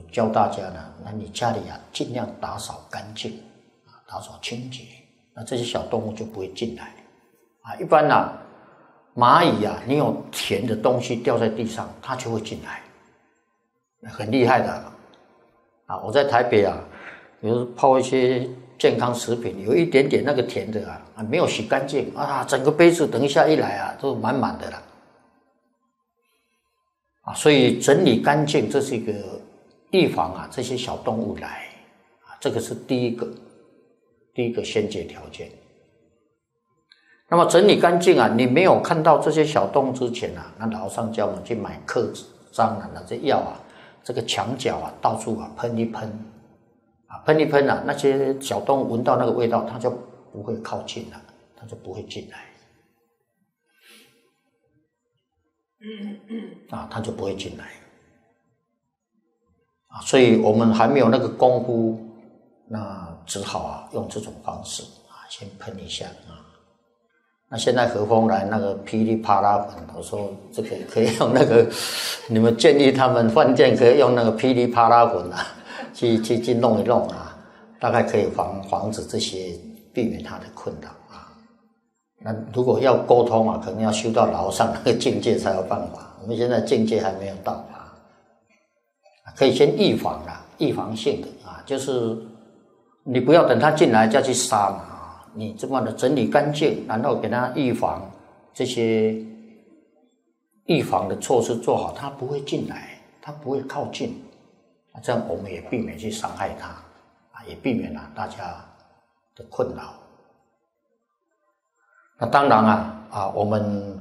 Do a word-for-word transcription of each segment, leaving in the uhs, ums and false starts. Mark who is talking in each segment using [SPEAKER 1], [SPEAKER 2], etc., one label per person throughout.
[SPEAKER 1] 教大家呢，那你家里啊尽量打扫干净啊，打扫清洁，那这些小动物就不会进来啊。一般啊，蚂蚁啊，你有甜的东西掉在地上，它就会进来，很厉害的啊。我在台北啊，比如泡一些健康食品，有一点点那个甜的啊，没有洗干净啊，整个杯子等一下一来啊，都满满的了啊。所以整理干净，这是一个预防啊这些小动物来啊，这个是第一个第一个先决条件。那么整理干净啊，你没有看到这些小动物之前啊，那老上叫我们去买克蟑螂的这药啊，这个墙角啊到处啊喷一喷啊，喷一喷啊，那些小动物闻到那个味道，它就不会靠近了，它就不会进来啊，它就不会进来啊。所以我们还没有那个功夫，那只好啊用这种方式啊，先喷一下啊。那现在和风来那个噼里啪啦粉，我说这个可以用那个，你们建议他们饭店可以用那个噼里啪啦粉啊，去去去弄一弄啊，大概可以防防止这些，避免他的困扰啊。那如果要沟通啊，可能要修到楼上那个境界才有办法。我们现在境界还没有到啊，可以先预防啦，预防性的啊，就是你不要等他进来再去杀嘛。你这么的整理干净，然后给他预防这些预防的措施做好，他不会进来，他不会靠近，这样我们也避免去伤害他啊，也避免了大家的困扰。那当然啊啊，我们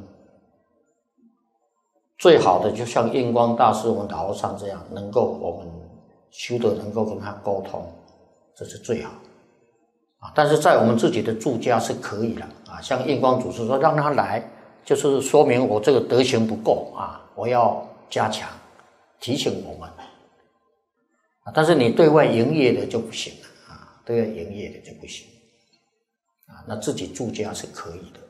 [SPEAKER 1] 最好的就像印光大师我们老和尚这样，能够我们修的能够跟他沟通，这是最好。但是在我们自己的住家是可以的啊，像印光祖师说让他来，就是说明我这个德行不够啊，我要加强，提醒我们啊。但是你对外营业的就不行了啊，对外营业的就不行啊，那自己住家是可以的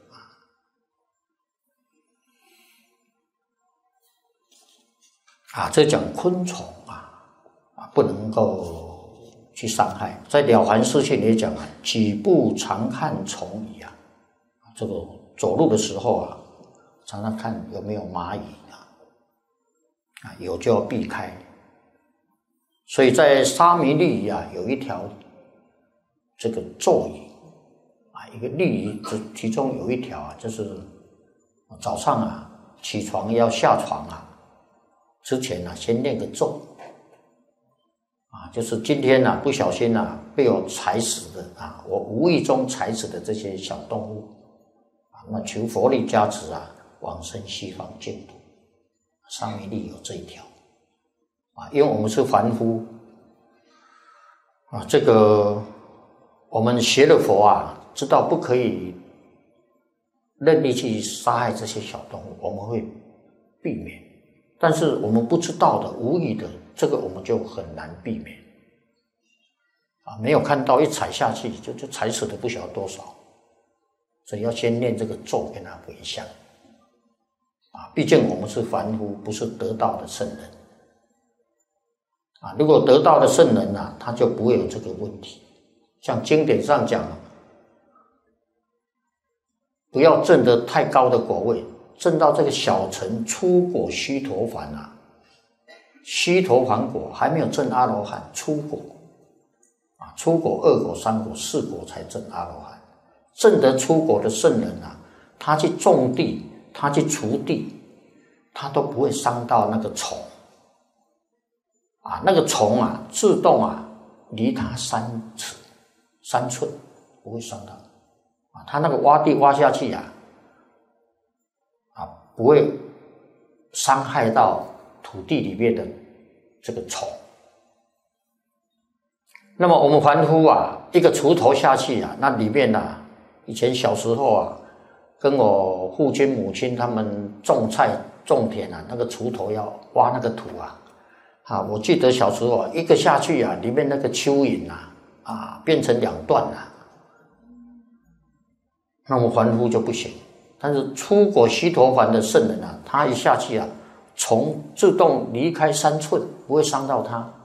[SPEAKER 1] 啊。啊，这讲昆虫啊啊，不能够去伤害。在《了凡四训》里讲啊，举步常看虫蚁啊，这个走路的时候啊，常常看有没有蚂蚁啊，啊有就要避开。所以在沙弥律仪啊，有一条这个咒语啊，一个律仪，其中有一条啊，就是早上啊起床要下床啊，之前啊先念个咒。啊，就是今天啊，不小心啊，被我踩死的啊，我无意中踩死的这些小动物啊，那求佛力加持啊，往生西方净土。沙弥律有这一条啊，因为我们是凡夫啊，这个我们学了佛啊，知道不可以任意去杀害这些小动物，我们会避免。但是我们不知道的、无意的，这个我们就很难避免啊！没有看到一踩下去，就就踩死的不晓得多少，所以要先念这个咒跟他回向啊！毕竟我们是凡夫，不是得道的圣人啊！如果得道的圣人啊，他就不会有这个问题。像经典上讲，不要证得太高的果位。证到这个小乘初果须陀洹啊，须陀洹果还没有证阿罗汉，初果啊，初果、二果、三果、四果才证阿罗汉。证得初果的圣人啊，他去种地，他去锄地，他都不会伤到那个虫啊，那个虫啊，自动啊离他三尺、三寸，不会伤到啊。他那个挖地挖下去啊。不会伤害到土地里面的这个虫。那么我们凡夫啊，一个锄头下去啊，那里面啊，以前小时候啊，跟我父亲母亲他们种菜种田啊，那个锄头要挖那个土啊，啊，我记得小时候啊，一个下去啊，里面那个蚯蚓啊，啊，变成两段了。那么凡夫就不行。但是初果须陀洹的圣人啊，他一下去啊，虫自动离开三寸，不会伤到他。